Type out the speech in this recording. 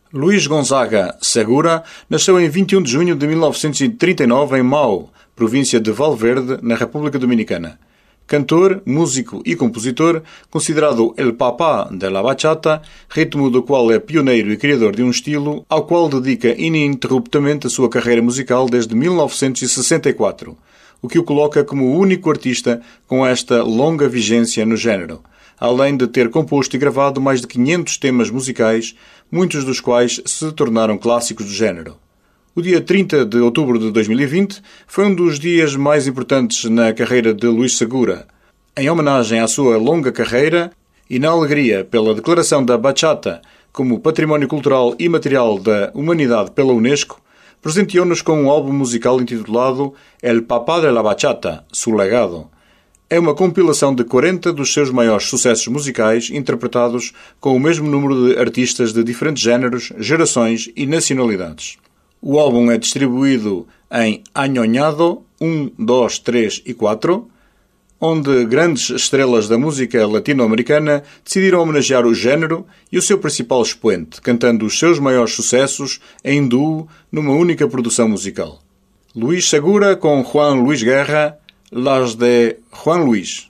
Luís Gonzaga Segura nasceu em 21 de junho de 1939 em Mao, província de Valverde, na República Dominicana. Cantor, músico e compositor, considerado El Papá de la Bachata, ritmo do qual é pioneiro e criador de um estilo ao qual dedica ininterruptamente a sua carreira musical desde 1964, o que o coloca como o único artista com esta longa vigência no género, além de ter composto e gravado mais de 500 temas musicais, muitos dos quais se tornaram clássicos do género. O dia 30 de outubro de 2020 foi um dos dias mais importantes na carreira de Luís Segura. Em homenagem à sua longa carreira e na alegria pela declaração da Bachata como Património Cultural Imaterial da Humanidade pela Unesco, presenteou-nos com um álbum musical intitulado El Papá de la Bachata, Su Legado. É uma compilação de 40 dos seus maiores sucessos musicais interpretados com o mesmo número de artistas de diferentes géneros, gerações e nacionalidades. O álbum é distribuído em Añoñado 1, 2, 3 e 4, onde grandes estrelas da música latino-americana decidiram homenagear o género e o seu principal expoente, cantando os seus maiores sucessos em duo numa única produção musical. Luís Segura com Juan Luis Guerra, Las de Juan Luis.